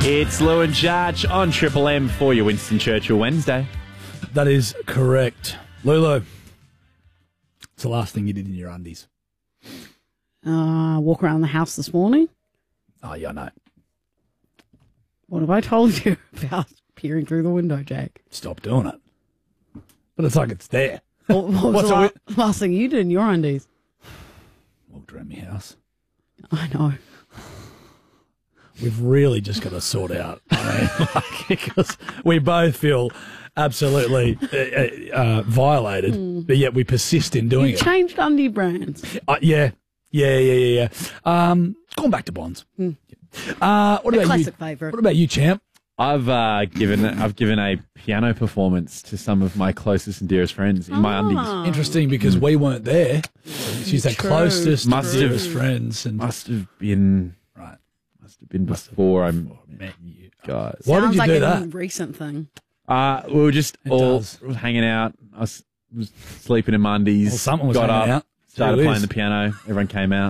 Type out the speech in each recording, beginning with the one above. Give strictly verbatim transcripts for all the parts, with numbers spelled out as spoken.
It's Lou and Jarch on Triple M for your Winston Churchill Wednesday. That is correct. Lulu, it's the last thing you did in your undies. Uh, walk around the house this morning. Oh, yeah, I know. What have I told you about peering through the window, Jake? Stop doing it. But it's like it's there. What, what was What's the the la- wi- last thing you did in your undies? Walked around my house. I know. We've really just got to sort out. I mean, like, because we both feel absolutely uh, uh, violated, Mm. but yet we persist in doing You've it. changed undie brands. Uh, yeah, yeah, yeah, yeah, yeah. Um, going back to Bonds. Mm. Uh, what A about classic you? favourite. What about you, champ? I've uh, given I've given a piano performance to some of my closest and dearest friends in my Ah. undies. Interesting, because we weren't there. She's the True, closest, Must have- dearest friends, and Must have been right. must have been Must have before I been before I met met you guys. Why did Sounds you like do a that? recent thing. Uh, we were just It all does. hanging out. I was, was sleeping in my undies. Well, someone was got hanging up, out. started There it playing is. the piano. Everyone came out.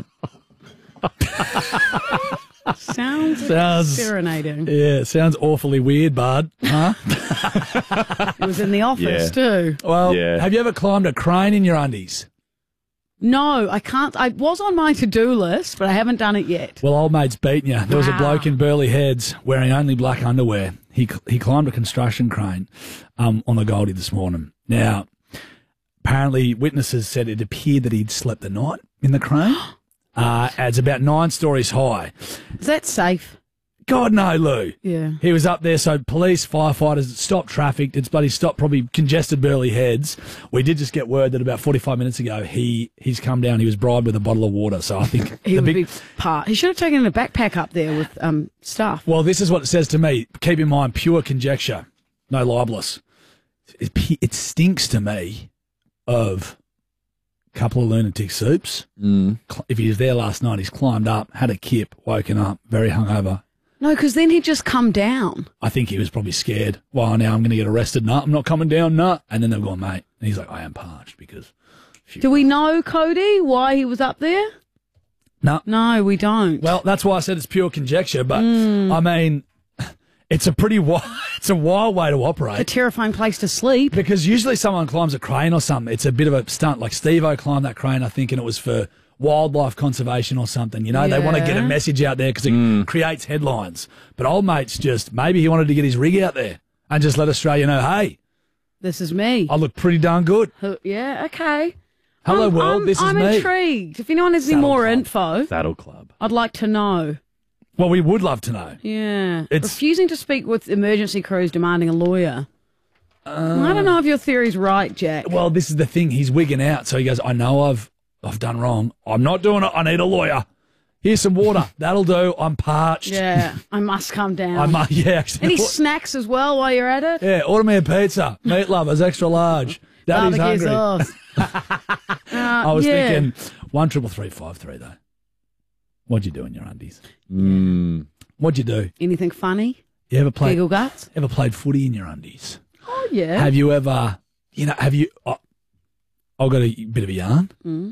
Sounds, Sounds- serenading. Yeah, it sounds awfully weird, bud. Huh? It was in the office Yeah. too. Well, Yeah. have you ever climbed a crane in your undies? No, I can't. I was on my to-do list, but I haven't done it yet. Well, old mate's beaten you. There was a Wow. bloke in Burleigh Heads wearing only black underwear. He he climbed a construction crane um, on the Goldie this morning. Now, apparently, witnesses said it appeared that he'd slept the night in the crane. Uh, it's about nine stories high. Is that safe? God, no, Lou. Yeah. He was up there, so police, firefighters stopped traffic. It's bloody stopped, probably congested Burleigh Heads. We did just get word that about forty-five minutes ago, he he's come down. He was bribed with a bottle of water. So I think He the would big. be part. He should have taken a backpack up there with um stuff. Well, this is what it says to me. Keep in mind, pure conjecture, no libelous. It, it stinks to me of a couple of lunatic soups. Mm. Cl- If he was there last night, he's climbed up, had a kip, woken up, very hungover. No, because then he'd just come down. I think he was probably scared. Well, now I'm going to get arrested. No, I'm not coming down. No. And then they've gone, mate. And he's like, I am parched because. Do we know, Cody, why he was up there? No. No, we don't. Well, that's why I said it's pure conjecture. But Hmm. I mean, it's a pretty wild, it's a wild way to a operate. terrifying place to sleep. Because usually someone climbs a crane or something, it's a bit of a stunt. Like Steve-O climbed that crane, I think, and it was for wildlife conservation or something. You know, they want to get a Yeah. message out there because it creates headlines. But old mate's just, maybe he wanted to get his rig out there and just let Australia know, hey, This is me. I look pretty darn good. Who- Yeah, okay. Hello, I'm- world, I'm, this is I'm me. intrigued. If anyone has any Saddle more Club. info, Saddle Club. I'd like to know. Well, we would love to know. Yeah. It's- Refusing to speak with emergency crews demanding a lawyer. I don't know if your theory's right, Jack. Well, this is the thing. He's wigging out. So he goes, I know I've I've done wrong. I'm not doing it. I need a lawyer. Here's some water. That'll do. I'm parched. Yeah, I must come down. I'm, uh, yeah, actually. Any snacks as well while you're at it? Yeah, order me a pizza. Meat lovers, extra large. Daddy's Barbecue hungry. sauce. I was yeah. thinking one triple three five three though. What'd you do in your undies? Mm. What'd you do? Anything funny? You ever played Giggle guts? ever played footy in your undies? Oh, yeah. Have you ever, you know, have you, oh, I've got a bit of a yarn. Mm.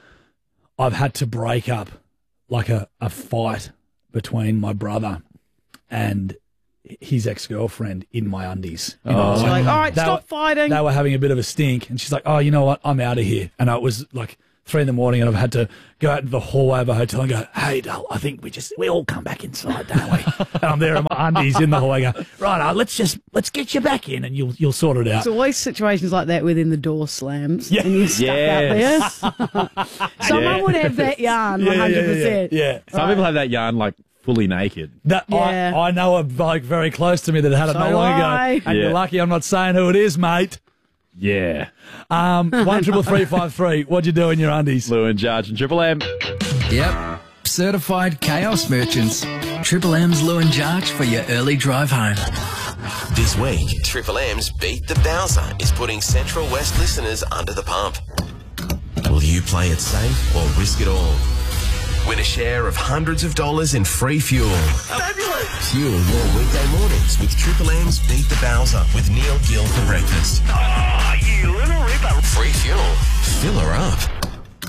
I've had to break up like a, a fight between my brother and his ex-girlfriend in my undies. You know, Oh. it's She's like, all right, they stop were- fighting. They were having a bit of a stink, and she's like, oh, you know what? I'm out of here. And it was like three in the morning, and I've had to go out to the hallway of a hotel and go, hey, doll, I think we just, we all come back inside, don't we? And I'm there in my undies in the hallway going, right, uh, let's just, let's get you back in, and you'll, you'll sort it out. There's always situations like that where then the door slams Yeah. and you're stuck Yes. out there. Someone Yeah. would have that yarn, one hundred percent. Yeah, yeah, yeah. Some people have that yarn like fully naked. That Yeah. I, I know a bloke very close to me that had it So not do long I. ago. And Yeah. you're lucky I'm not saying who it is, mate. Yeah. Um, one triple three five three. What'd you do in your undies? Lou and Jarch and Triple M. Yep. Certified chaos merchants. Triple M's Lou and Jarch for your early drive home. This week, Triple M's Beat the Bowser is putting Central West listeners under the pump. Will you play it safe or risk it all? Win a share of hundreds of dollars in free fuel. Fabulous! Fuel your weekday mornings with Triple M's Beat the Bowser with Neil Gill for breakfast. Oh, you little ripper. Free fuel. Fill her up. For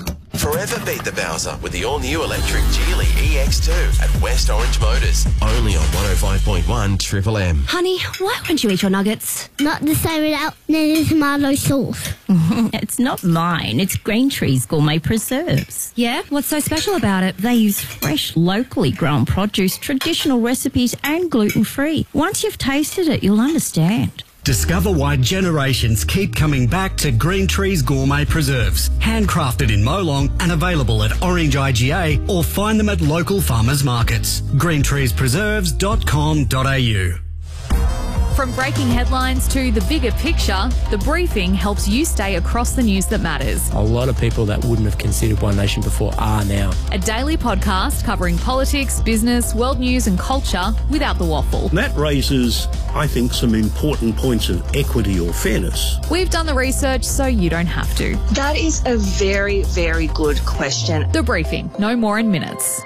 forever beat the Bowser with the all-new electric Geely E X two at West Orange Motors. Only on one oh five point one Triple M. Honey, why won't you eat your nuggets? Not the same without any tomato sauce. It's not mine. It's Green Tree's Gourmet Preserves. Yeah? What's so special about it? They use fresh, locally grown produce, traditional recipes and gluten-free. Once you've tasted it, you'll understand. Discover why generations keep coming back to Green Tree's Gourmet Preserves. Handcrafted in Molong and available at Orange I G A or find them at local farmers markets. green trees preserves dot com dot a u. From breaking headlines to the bigger picture, The Briefing helps you stay across the news that matters. A lot of people that wouldn't have considered One Nation before are now. A daily podcast covering politics, business, world news and culture without the waffle. That raises, I think, some important points of equity or fairness. We've done the research so you don't have to. That is a very, very good question. The Briefing, no more in minutes.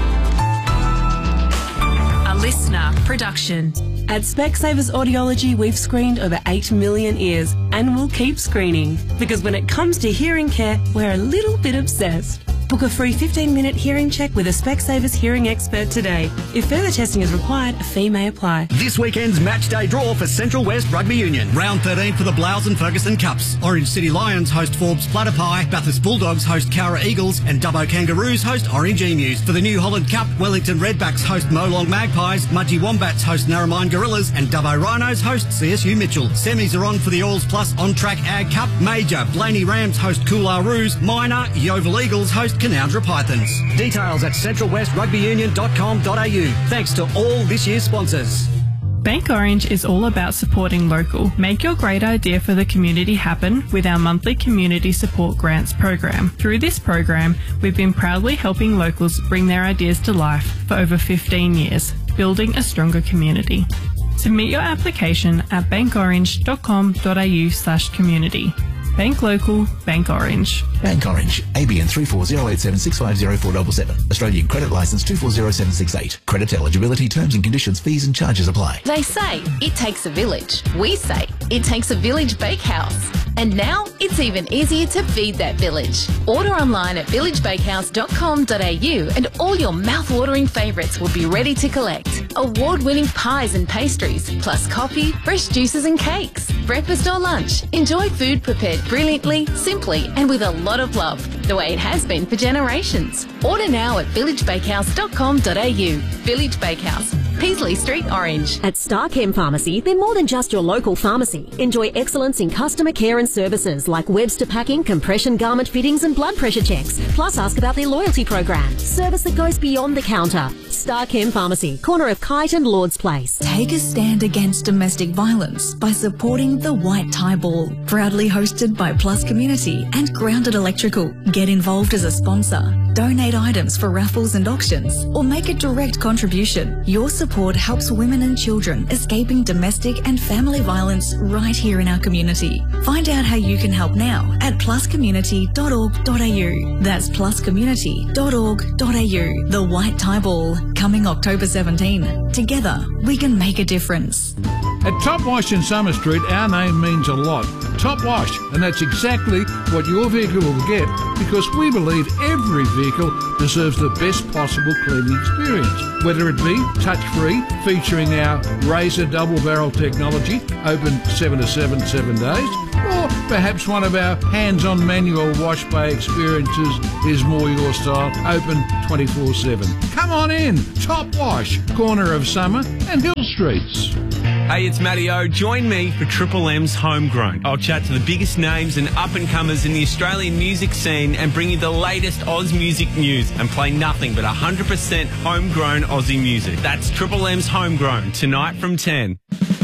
A listener production. At Specsavers Audiology, we've screened over eight million ears and we'll keep screening because when it comes to hearing care, we're a little bit obsessed. Book a free fifteen minute hearing check with a Specsavers hearing expert today. If further testing is required, a fee may apply. This weekend's match day draw for Central West Rugby Union. Round thirteen for the Blouse and Ferguson Cups. Orange City Lions host Forbes Platypi, Bathurst Bulldogs host Cowra Eagles, and Dubbo Kangaroos host Orange Emus. For the New Holland Cup, Wellington Redbacks host Molong Magpies, Mudgee Wombats host Narromine Gorillas, and Dubbo Rhinos host C S U Mitchell. Semis are on for the Alls Plus On Track Ag Cup. Major, Blaney Rams host Coolarroos. Minor, Yeovil Eagles host Canowdra Pythons. Details at central west rugby union dot com dot a u. Thanks to all this year's sponsors. Bank Orange is all about supporting local. Make your great idea for the community happen with our monthly Community Support Grants program. Through this program, we've been proudly helping locals bring their ideas to life for over fifteen years, building a stronger community. Submit your application at bankorange dot com dot a u slash community. Bank local, Bank Orange. Bank Orange, A B N three four zero eight seven six five zero four seven seven. Australian Credit Licence two four zero seven six eight. Credit eligibility, terms and conditions, fees and charges apply. They say it takes a village. We say it takes a village bakehouse. And now it's even easier to feed that village. Order online at village bakehouse dot com dot a u and all your mouth-watering favourites will be ready to collect. Award-winning pies and pastries, plus coffee, fresh juices and cakes. Breakfast or lunch. Enjoy food prepared brilliantly, simply and with a lot of love, the way it has been for generations. Order now at village bakehouse dot com dot a u. Village Bakehouse, Peasley Street, Orange. At Starchem Pharmacy, they're more than just your local pharmacy. Enjoy excellence in customer care and services like Webster packing, compression garment fittings and blood pressure checks. Plus ask about their loyalty program. Service that goes beyond the counter. Starchem Pharmacy, corner of Kite and Lord's Place. Take a stand against domestic violence by supporting the White Tie Ball. Proudly hosted by Plus Community and Grounded Electrical. Get involved as a sponsor. Donate items for raffles and auctions or make a direct contribution. Your support helps women and children escaping domestic and family violence right here in our community. Find out how you can help now at plus community dot org dot a u. That's plus community dot org dot a u. The White Tie Ball, coming October seventeenth. Together, we can make a difference. At Top Wash in Summer Street, our name means a lot. Top Wash, and that's exactly what your vehicle will get because we believe every vehicle deserves the best possible cleaning experience. Whether it be touch-free, featuring our Razor double barrel technology, open seven to seven, seven days, or perhaps one of our hands-on manual wash bay experiences is more your style, open twenty-four seven. Come on in, Top Wash, corner of Summer and Hill Streets. Hey, it's Matty O. Join me for Triple M's Homegrown. I'll chat to the biggest names and up-and-comers in the Australian music scene and bring you the latest Oz music news and play nothing but one hundred percent homegrown Aussie music. That's Triple M's Homegrown, tonight from ten.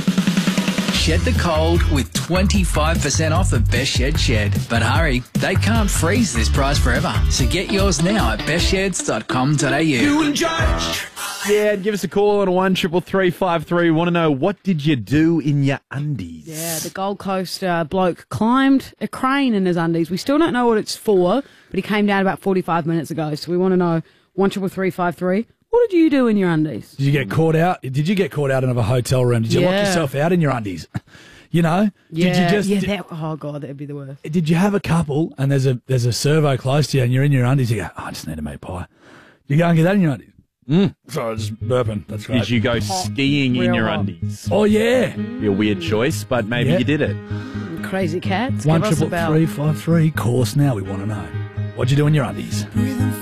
Shed the cold with twenty-five percent off the Best Shed Shed. But hurry, they can't freeze this price forever. So get yours now at best sheds dot com dot a u. You and Judge. Yeah, give us a call on one triple three five three. Want to know what did you do in your undies? Yeah, the Gold Coast uh, bloke climbed a crane in his undies. We still don't know what it's for, but he came down about forty-five minutes ago. So we want to know one triple three five three. What did you do in your undies? Did you get caught out? Did you get caught out in a hotel room? Did you Yeah. lock yourself out in your undies? You know? Yeah, Did you just yeah. did, That, oh god, that'd be the worst. did you have a couple and there's a there's a servo close to you and you're in your undies? You go, oh, I just need a meat pie. You go and get that in your undies. Mm. Sorry, just burping. That's great. Did you go skiing in Real your hot. undies? Oh yeah. Be a weird choice, but maybe Yeah. you did it. Crazy cats. One Give us a triple bell. three five three. Course now we want to know. What'd you do in your undies?